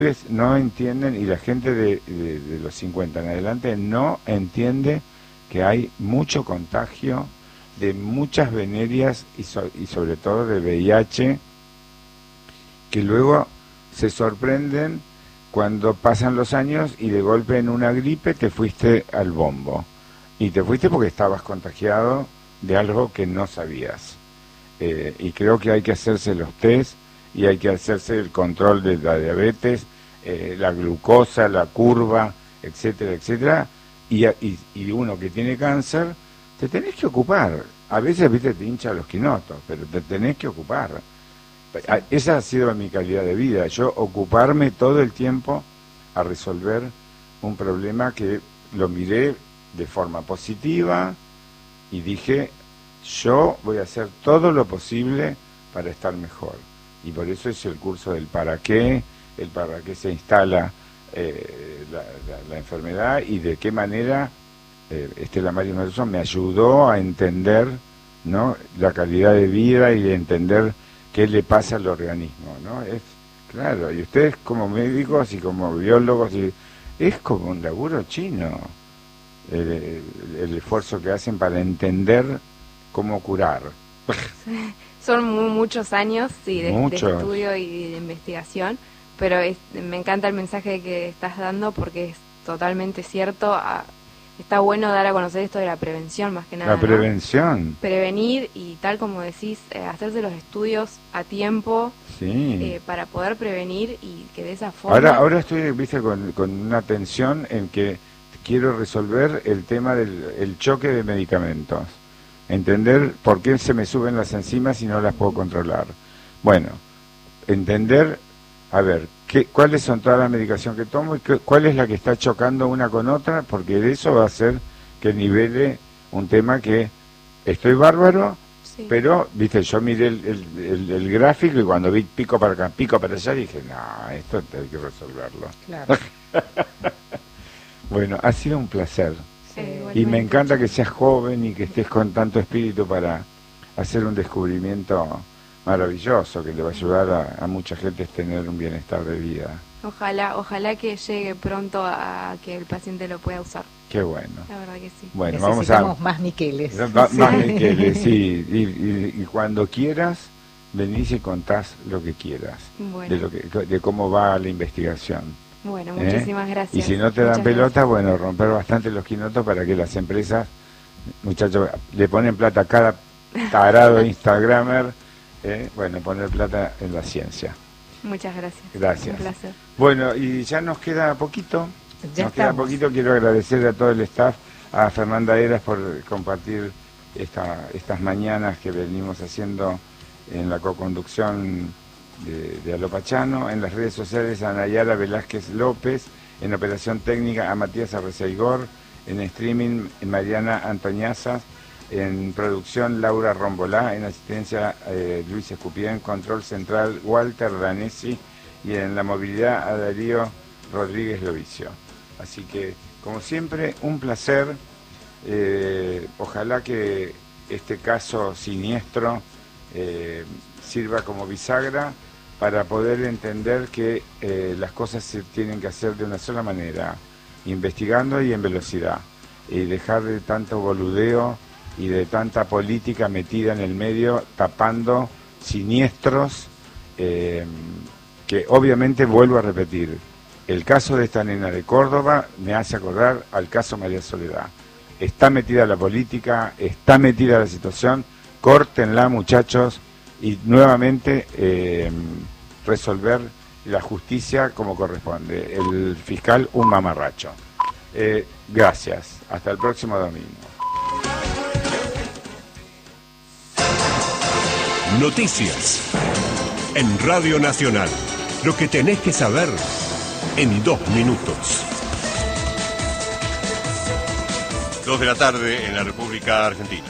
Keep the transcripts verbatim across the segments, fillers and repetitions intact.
no entienden, y la gente de, de, de los cincuenta en adelante no entiende que hay mucho contagio de muchas venerias y, so, y sobre todo de V I H, que luego se sorprenden cuando pasan los años y de golpe en una gripe te fuiste al bombo. Y te fuiste porque estabas contagiado de algo que no sabías. Eh, y creo que hay que hacerse los test y hay que hacerse el control de la diabetes, eh, la glucosa, la curva, etcétera, etcétera. Y, y, y uno que tiene cáncer, te tenés que ocupar. A veces, viste, te hincha los quinotos, pero te tenés que ocupar. Esa ha sido mi calidad de vida, yo ocuparme todo el tiempo a resolver un problema que lo miré de forma positiva y dije, yo voy a hacer todo lo posible para estar mejor. Y por eso es el curso del para qué, el para qué se instala eh, la, la, la enfermedad y de qué manera eh, Estela Maris Matuzzo me ayudó a entender, ¿no?, la calidad de vida y a entender qué le pasa al organismo, ¿no? Es claro, y ustedes como médicos y como biólogos, y, es como un laburo chino el, el, el esfuerzo que hacen para entender cómo curar. Sí, son muy, muchos años sí, de, muchos. de estudio y de investigación, pero es, me encanta el mensaje que estás dando porque es totalmente cierto. A, Está bueno dar a conocer esto de la prevención, más que nada. La prevención. ¿No? Prevenir y, tal como decís, eh, hacerse los estudios a tiempo, sí. eh, para poder prevenir y que de esa forma... Ahora, ahora estoy, viste, con, con una tensión en que quiero resolver el tema del el choque de medicamentos. Entender por qué se me suben las enzimas y no las puedo controlar. Bueno, entender, a ver, ¿qué, cuáles son todas las medicaciones que tomo y qué, cuál es la que está chocando una con otra, porque de eso va a hacer que nivele un tema que estoy bárbaro, sí. Pero, viste, yo miré el, el, el, el gráfico y cuando vi pico para acá, pico para allá, dije, no, esto hay que resolverlo. Claro. Bueno, ha sido un placer. Sí, y me encanta que seas joven y que estés con tanto espíritu para hacer un descubrimiento maravilloso que le va a ayudar a, a mucha gente a tener un bienestar de vida. Ojalá, ojalá que llegue pronto a que el paciente lo pueda usar. Qué bueno. La verdad que sí. Bueno, vamos a más Miqueles. Ma, sí. Más Miqueles, sí. Y, y, y cuando quieras, venís y contás lo que quieras. Bueno. De, lo que, de cómo va la investigación. Bueno, muchísimas ¿Eh? gracias. Y si no te dan Muchas pelota, gracias. Bueno, romper bastante los quinotos para que las empresas, muchachos, le ponen plata a cada tarado instagramer, eh, bueno, poner plata en la ciencia. Muchas gracias. Gracias. Un placer. Bueno, y ya nos queda poquito, ya nos estamos. queda poquito, quiero agradecer a todo el staff, a Fernanda Eras por compartir esta, estas mañanas que venimos haciendo en la coconducción de, de Alopachano, en las redes sociales a Nayara Velázquez López, en operación técnica a Matías Arreceigor, en streaming Mariana Antoñazas, en producción Laura Rombolá, en asistencia eh, Luis Escupián, control central Walter Danesi y en la movilidad a Darío Rodríguez Lovicio. Así que, como siempre, un placer. Eh, ojalá que este caso siniestro eh, sirva como bisagra para poder entender que eh, las cosas se tienen que hacer de una sola manera, investigando y en velocidad, y dejar de tanto boludeo y de tanta política metida en el medio, tapando siniestros, eh, que obviamente, vuelvo a repetir, el caso de esta nena de Córdoba me hace acordar al caso María Soledad. Está metida la política, está metida la situación, córtenla, muchachos, y nuevamente eh, resolver la justicia como corresponde. El fiscal, un mamarracho. Eh, gracias, hasta el próximo domingo. Noticias en Radio Nacional. Lo que tenés que saber en dos minutos. Dos de la tarde en la República Argentina.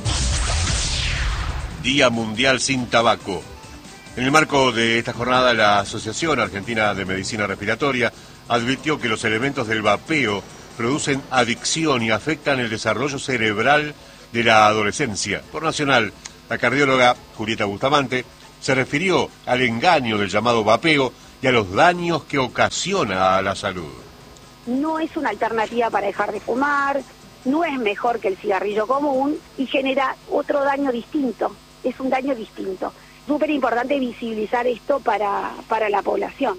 Día Mundial sin Tabaco. En el marco de esta jornada, la Asociación Argentina de Medicina Respiratoria advirtió que los elementos del vapeo producen adicción y afectan el desarrollo cerebral de la adolescencia. Por Nacional, la cardióloga Julieta Bustamante se refirió al engaño del llamado vapeo y a los daños que ocasiona a la salud. No es una alternativa para dejar de fumar, no es mejor que el cigarrillo común y genera otro daño distinto, es un daño distinto. Súper importante visibilizar esto para, para la población.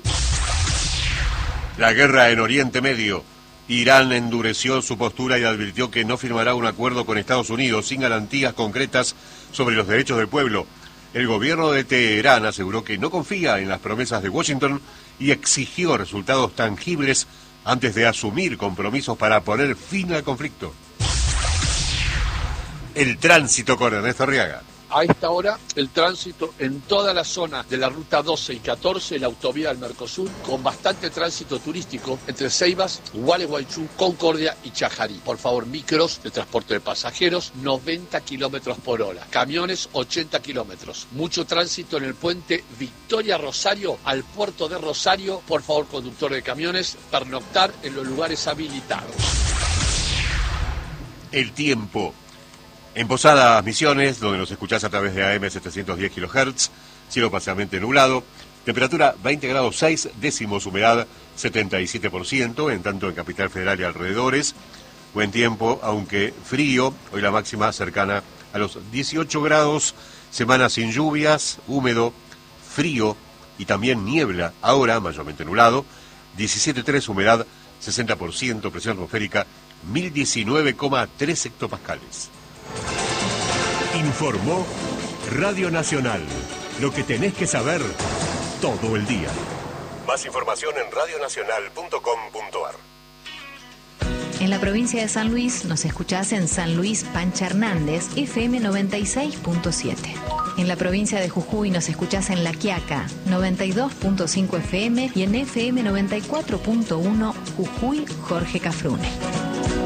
La guerra en Oriente Medio. Irán endureció su postura y advirtió que no firmará un acuerdo con Estados Unidos sin garantías concretas sobre los derechos del pueblo. El gobierno de Teherán aseguró que no confía en las promesas de Washington y exigió resultados tangibles antes de asumir compromisos para poner fin al conflicto. El tránsito con Ernesto Arriaga. A esta hora, el tránsito en toda la zona de la ruta doce y catorce, la autovía del Mercosur, con bastante tránsito turístico entre Ceibas, Gualeguaychú, Concordia y Chajarí. Por favor, micros de transporte de pasajeros, noventa kilómetros por hora. Camiones, ochenta kilómetros. Mucho tránsito en el puente Victoria Rosario al puerto de Rosario. Por favor, conductor de camiones, pernoctar en los lugares habilitados. El tiempo. En Posadas Misiones, donde nos escuchás a través de A M setecientos diez kilohertz, cielo parcialmente nublado, temperatura veinte grados seis décimos, humedad setenta y siete por ciento, en tanto en Capital Federal y alrededores. Buen tiempo, aunque frío, hoy la máxima cercana a los dieciocho grados, semana sin lluvias, húmedo, frío y también niebla, ahora mayormente nublado, diecisiete coma tres, humedad sesenta por ciento, presión atmosférica mil diecinueve coma tres hectopascales. Informó Radio Nacional. Lo que tenés que saber todo el día. Más información en radio nacional punto com punto a r. En la provincia de San Luis nos escuchás en San Luis Pancha Hernández, F M noventa y seis punto siete. En la provincia de Jujuy nos escuchás en La Quiaca, noventa y dos punto cinco F M y en F M noventa y cuatro punto uno Jujuy Jorge Cafrune.